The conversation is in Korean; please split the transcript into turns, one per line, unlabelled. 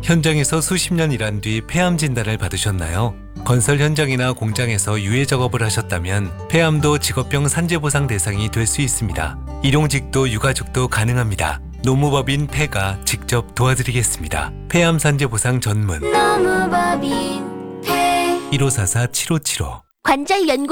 현장에서 수십 년 일한 뒤 폐암 진단을 받으셨나요? 건설 현장이나 공장에서 유해 작업을 하셨다면 폐암도 직업병 산재보상 대상이 될 수 있습니다. 일용직도 유가족도 가능합니다. 노무법인 폐가 직접 도와드리겠습니다. 폐암 산재보상 전문
노무법인 폐
1544-7575
관절 연구